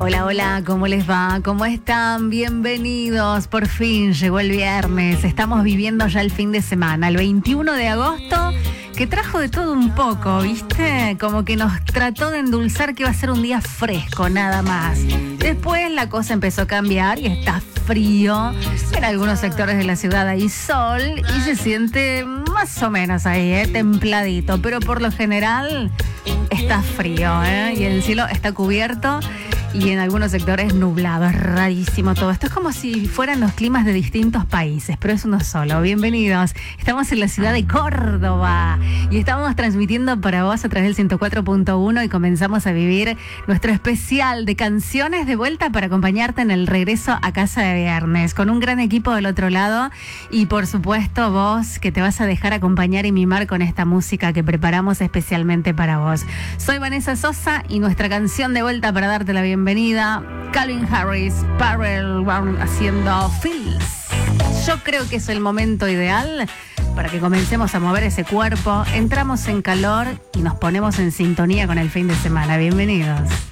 Hola, hola, ¿cómo les va? ¿Cómo están? Bienvenidos. Por fin llegó el viernes. Estamos viviendo ya el fin de semana, el 21 de agosto, que trajo de todo un poco, ¿viste? Como que nos trató de endulzar que iba a ser un día fresco, nada más. Después la cosa empezó a cambiar y está frío. En algunos sectores de la ciudad hay sol y se siente más o menos ahí, templadito. Pero por lo general está frío, y el cielo está cubierto. Y en algunos sectores nublado, es rarísimo todo. Esto es como si fueran los climas de distintos países, pero es uno solo. Bienvenidos. Estamos en la ciudad de Córdoba y estamos transmitiendo para vos a través del 104.1 y comenzamos a vivir nuestro especial de canciones de vuelta para acompañarte en el regreso a casa de viernes, con un gran equipo del otro lado y por supuesto vos que te vas a dejar acompañar y mimar con esta música que preparamos especialmente para vos. Soy Vanessa Sosa y nuestra canción de vuelta para darte la bienvenida, Calvin Harris, Pharrell haciendo Feels. Yo creo que es el momento ideal para que comencemos a mover ese cuerpo, entramos en calor y nos ponemos en sintonía con el fin de semana. Bienvenidos.